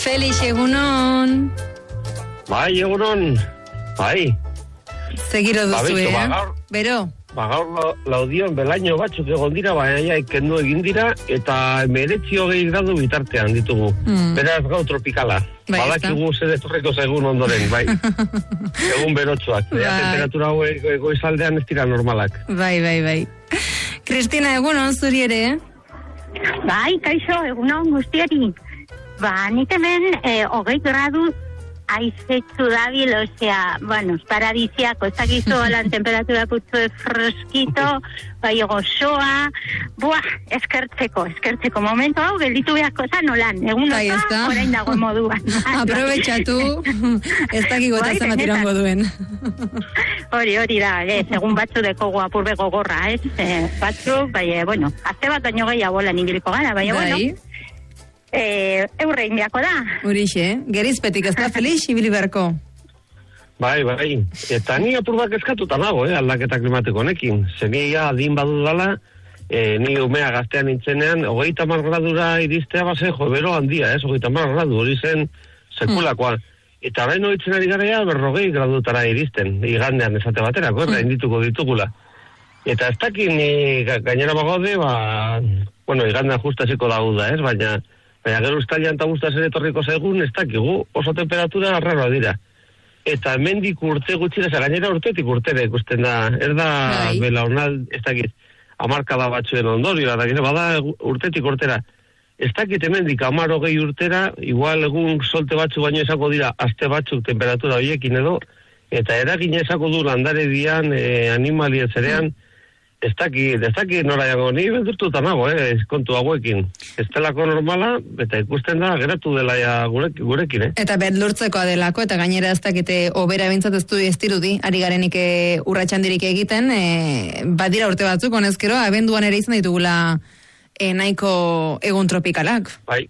Felix, egunon. Bai, egunon. Bai. Segiro duzu, Bero? Gaur laudion belaino batzuk egon dira, baina ikendu egin dira, eta 19 gradu bitartean ditugu. Beraz gau tropikala. Badakigu zer etorriko zaigun ondoren, bai. Egun berotxoak. Temperatura hauek goizaldean ez dira normalak. Bai. Kristina, egunon zuri ere, Bai, kaixo, egunon guztiari. Nik hemen 20 gradu aizetzu dabil, osea, paradisiako, ezakizu lan temperatura putzu freskito, bai gozoa, eskertzeko momentu hau, gelditu beharko zan olan, egun oza, orain dago moduan. Aprobetxatu, ez dakiko eta zen atirango duen. Hori da, segun batzu deko apurbe gogorra, batzu, azte bat baino gehiago lan ingiliko gara, eurrein biako da. Horixe, gerizpetik ez da, Felix, ibili beharko. Bai. Eta ni apurbak eskatuta nago, aldaketa klimatiko honekin. Zenia adin badu dala, ni umea gaztean nintzenean, 30 gradura iristea base, bero handia, 30 gradu, hori zen sekulakoa. Eta orain horitzen ari gara 40 gradutara iristen, igandean esate baterako, indituko ditugula. Eta ez dakin gainera bagaude, igandean justasiko dauda, baina gero ustalian eta guztaz ere torriko zaigun, ez dakigu, oso temperatura arraroa dira. Eta hemendik urte gutxira, gainera urtetik urtera ikusten da, ez da belaunal, ez dakit, hamarkada batzuen ondorio, bada urtetik urtera. Ez dakit hemendik 10-20 urtera, igual egun solte batzu baino esako dira, aste batzuk temperatura horiekin edo, eta eragin esako du landare dian, animalien zerean, ez dakit nora jango, ni beldurtuta nago, kontu hauekin. Ez delako normala, eta ikusten da, geratu dela gurekin, Eta beldurtzekoa delako, eta gainera ez dakite obera bintzat ez dirudi, ari garenik urratxandirik egiten, badira urte batzuk, honezkero, abenduan ere izan ditugula nahiko egun tropikalak. Bai,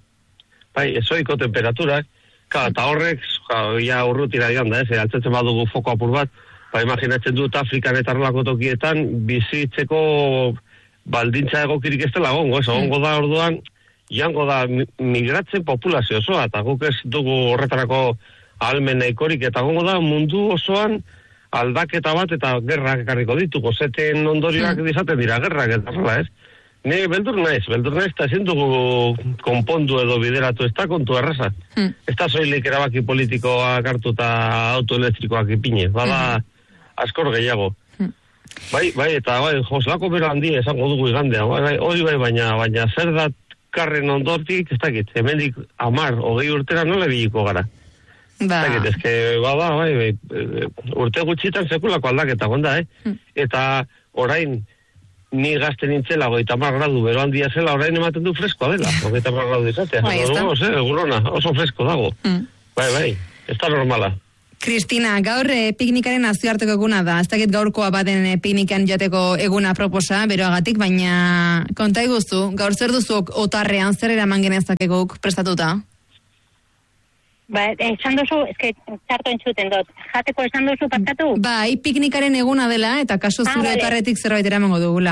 ezoiko temperaturak, eta horrek, urrutira digan da, altzatzen badugu foko apur bat, imaginatzen dut Afrikan eta arlako tokietan bizitzeko baldintza egokirik ez dela gongo, gongo da orduan, jango da migratzen populazio osoa, eta guk ez dugu horretarako ahalmen nahikorik, eta gongo da mundu osoan aldaketa bat eta gerrak ekarriko dituko, zeten ondorioak izaten dira gerrak eta zela, Ne beldur naiz, eta ezin dugu konpondu edo bideratu, ez da kontu erraza. Ez da soilik erabaki politikoak hartu eta autoelektrikoak ipine, bada askor gehiago. Bai, eta joslako bero handi esango dugu igandea, hori baina zer da karren ondortik, ez dakit, hemendik 10-20 urtera nola biliko gara. Ez dakit, ezke, urte gutxitan sekulako aldaketa gonda, Eta orain, ni gazten nintzela, 30 gradu, bero handia zela, orain ematen du freskoa dela, 30 gradu izatea. Egurona, oso fresko dago. Bai, ez da normala. Kristina, gaur piknikaren nazioarteko eguna da. Ez dakit gaurkoa baden piknikan jateko eguna proposa, beroagatik, baina konta iguzu, gaur zer duzuk otarrean, zer eraman genezakeguk prestatuta? Esan duzu, txarto entzuten dut, jateko esan duzu parkatu? Bai, piknikaren eguna dela, eta kaso zure otarretik zerbait eramango dugula.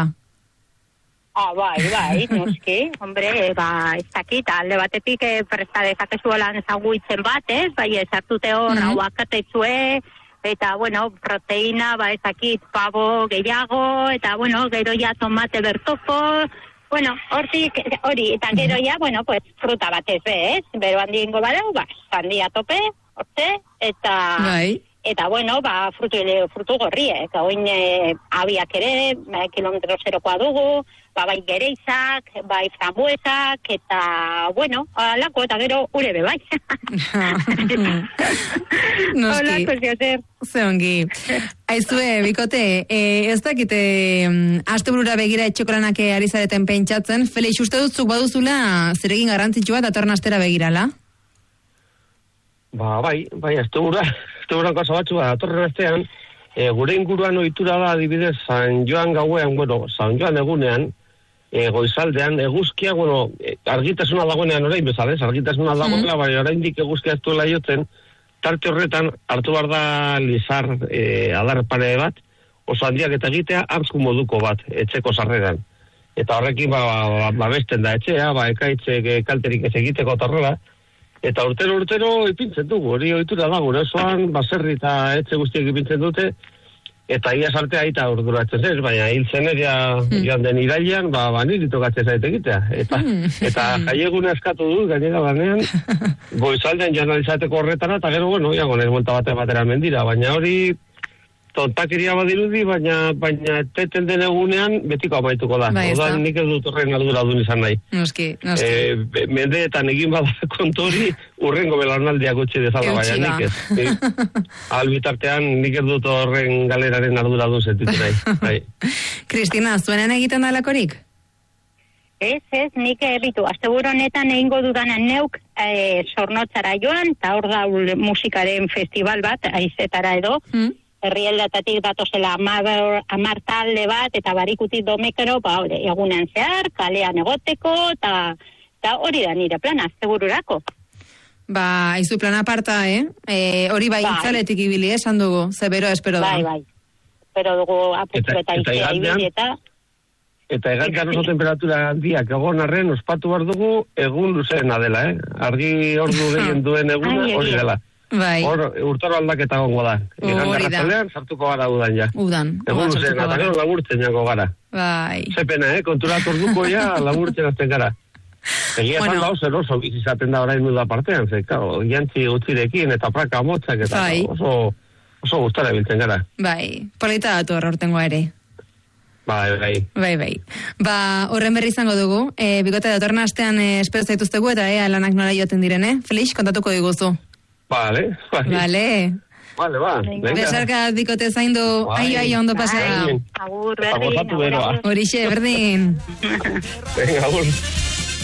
Bai, noski, hombre, ez dakit, alde batetik presta dezakezu lan zaguitzen bat, bai, ezartute hor, aguakatetzue, eta, proteina, ez dakit, pavo gehiago, eta, gero ja tomate bertofo, hortik, hori, eta gero ja, fruta bat ez, bero handiengo badau, sandia tope, hortze, eta, frutu gorriek, oin abiak ere, kilometro zerokoa dugu, bai gereizak, bai frambuesak, eta, alako, eta gero urebe, bai. Noski, zeongi. Aizue, bikote, ez dakite, asteburura begira etxokolanak ari zareten pentsatzen, Felix, uste dutzuk baduzula zeregin garrantzitsua datorren astera begirala? Bai, asteburan kasa batzua datorren astean, gure inguruan ohitura da adibidez San Joan gauean, San Joan egunean, goizaldean, eguzkia, argitasuna dagoenean orain bezalez, argitasuna dagoela, bai oraindik eguzkia ez duela jotzen, tarte horretan hartu behar da lizar adar pare bat, oso handiak eta egitea arku moduko bat, etxeko sarreran. Eta horrekin babesten da etxea, ekaitzek kalterik ez egiteko eta horrela, Eta urtero ipintzen dugu, hori ohitura da, gure osoan, baserri eta etxe guztiek ipintzen dute, eta ia sartea aita orduratzen ez, baina hil zeneria joan den irailean, niri tokatzen zaite egitea. Eta jaiegune askatu du, gainera banean, goizaldean joan alizateko horretara, eta gero, iago nahi buelta batera mendira, baina hori tontakiria badirudi, baina teten den egunean betiko amaituko da. Odan nik ez dut horren aldura duen izan nahi. Noski. Mendeetan egin bada kontori, urrengo belanaldia gutxi dezala, baina nik ez. Albitartean nik ez dut horren galeraren aldura duen sentitu nahi. Kristina, zuenen egiten da lakorik? Ez, nik bitu, asteburu honetan egingo dudana neuk Zornotzara joan, eta hor da musikaren festival bat, aizetara edo, herrialdetatik datozela 10 talde bat, eta barikutik domekero, egunean zehar, kalean egoteko, eta hori da nire plana, aztegururako. Aizu plana aparta, hori itzaletik ibili, esan dugu, zebero espero da. Bai, espero dugu apurtu eta izia ibili, Eta egankan oso temperatura handiak egon arren, ospatu behar dugu, egun luzeena dela, Argi ordu gehien duen eguna, hori dela. Hor, urtaro aldaketa gongo da. Hori da. Sartuko gara udan ja. Egun luzeena, eta gero laburtzen jako gara. Zepena, konturatu orduko ja, laburtzen azten gara. Egia esan da oso bizizaten da orain nuda partean, claro, jantzi gutxirekin eta praka motzak eta oso gustara biltzen gara. Polita datu horrengoa ere. Bai. Horren berri izango dugu. Bikote datorren astean espero zaituztegu eta lanak nola joaten diren, Felix, kontatuko diguzu. Vale. Besarka bikote zaindu, aio, ondo pasada. Agur, berdin. Horixe, berdin. Venga, agur.